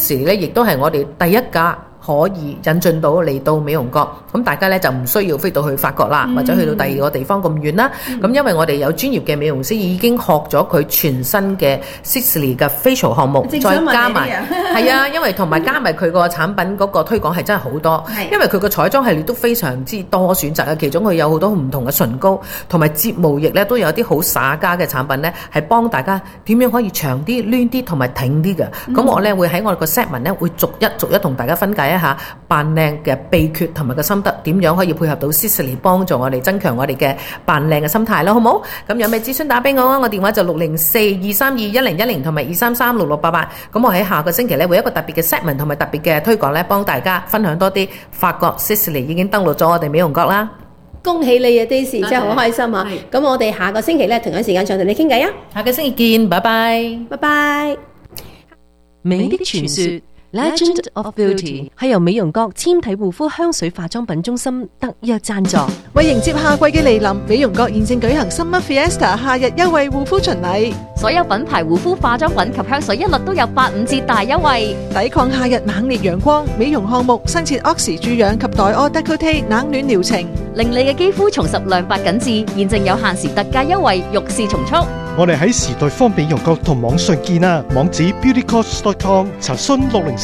Sisley 咧，亦都係我哋第一架可以引進到嚟到美容國，咁大家咧就唔需要飛到去法國啦，或者去到第二個地方咁遠啦。咁因為我哋有專業嘅美容師已經學咗佢全新嘅 Sisley 嘅 facial 項目，再加埋係啊，因為同埋加埋佢個產品嗰個推廣係真係好多，因為佢個彩妝系列都非常之多選擇啊。其中佢有好多唔同嘅唇膏同埋睫毛液咧，都有啲好灑家嘅產品咧，係幫大家點樣可以長啲、攣啲同埋挺啲嘅。咁我咧會喺我哋個 set 文咧會逐一同大家分解一下扮靚嘅秘訣同埋個心得，點樣可以配合到 Sisley 幫助我哋增強我哋嘅扮靚嘅心態啦，好冇？咁有咩諮詢打俾我啊？我電話就604-232-1010同埋233-6688。咁我喺下個星期咧會有一個特別嘅 segment 同埋特別嘅推廣咧，幫大家分享多啲法國 Sisley 已經登陸咗我哋美容國啦。 恭喜你啊 Daisy， 真係好開心啊！咁我哋下個星期咧同樣時間再同你傾偈啊！ 下個星期見，拜拜， 拜拜。 美的傳說 Legend of Beauty 係由美容國纖體護膚香水化妝品中心特約贊助。 為迎接夏季嘅嚟臨，美容國現正舉行 Summer Fiesta 夏日優惠護膚巡禮， 所有品牌護膚化妝品及香水一律都有85折大優惠。 抵抗夏日猛烈陽光，美容項目新設 Oxy 注氧及黛柯 Décolleté 冷暖療程， 令你嘅肌膚重拾亮白緊緻。現正有限時特價優惠，欲試從速。 我哋喺時代方美容國同網上見啊，網址 beautycourse.com， 查詢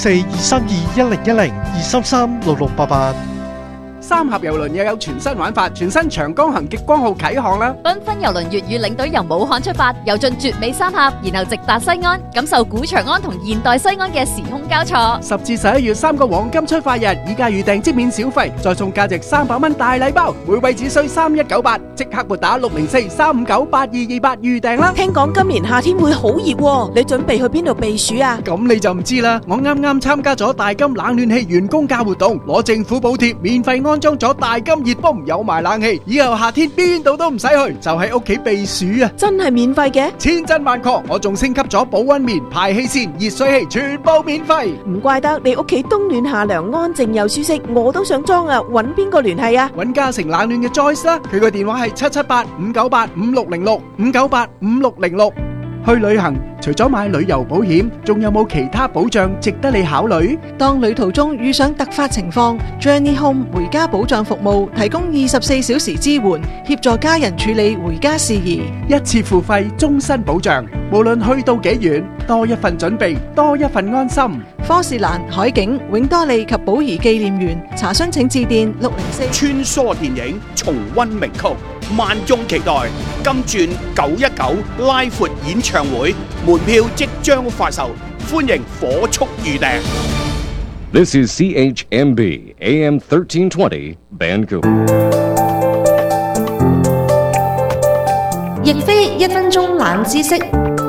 604-232-1010 三峽郵輪又有全新玩法，全新長江行極光號啟航啦！ 繽紛郵輪粵語領隊由武漢出發，遊進絕美三峽，然後直達西安，感受古長安同現代西安嘅時空交錯。 10至11月3個黃金出發日，以價預訂即免小費，再送價值300蚊大禮包，每位只需3198，即刻撥打604-359-8228預訂啦！ 聽講今年夏天會好熱喎，你準備去邊度避暑啊？ 咁你就唔知啦，我啱啱參加咗大金冷暖氣員工價活動，攞政府補貼，免費安裝咗大金熱泵，有埋冷氣，以後夏天邊度都唔使去，就喺屋企避暑啊！ 真係免費嘅？ 千真萬確，我仲升級咗保溫棉、排氣扇、熱水器，全部免費。 唔怪得你屋企冬暖夏涼，安靜又舒適，我都想裝啊！搵邊個聯繫啊？ 搵嘉誠冷暖嘅 Joyce 啦，佢個電話係778-598-5606，598-5606。去旅行除咗買旅遊保險，仲有冇其他保障值得你考慮？ 當旅途中遇上突發情況， Journey Home 回家保障服務提供24小時支援，協助家人處理回家事宜， 一次付費，終身保障。無論去到幾遠，多一份準備，多一份安心。 科士蘭、海景、永多利及寶儀紀念園，查詢請致電604。 穿梭電影，重溫名曲，萬眾期待金鑽919拉闊演唱會，門票即將發售，歡迎火速預訂。 This is CHMB AM 1320 Vancouver。 亦非1分鐘冷知識。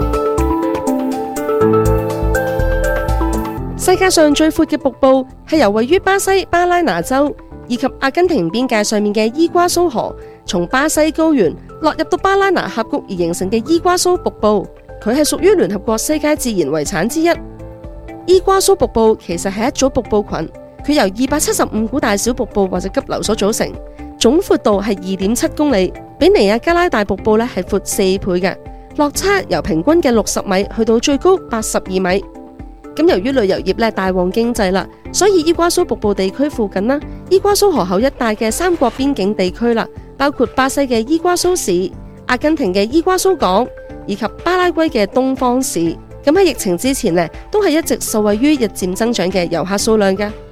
世界上最闊嘅瀑布係由位於巴西巴拉那州以及阿根廷邊界上面嘅伊瓜蘇河，從巴西高原落入到巴拉那峽谷而形成嘅伊瓜蘇瀑布。佢係屬於聯合國世界自然遺產之一。伊瓜蘇瀑布其實係一組瀑布群，佢由275股大小瀑布或者急流所組成，總闊度係2.7公里，比尼亞加拉大瀑布咧係闊4倍嘅，落差由平均嘅60米去到最高82米。咁由於旅遊業咧大旺經濟啦，所以伊瓜蘇瀑布地區附近啦，伊瓜蘇河口一帶嘅三國邊境地區啦，包括巴西嘅伊瓜蘇市、阿根廷嘅伊瓜蘇港以及巴拉圭嘅東方市。咁喺疫情之前呢，都係一直受惠於日漸增長嘅遊客數量嘅。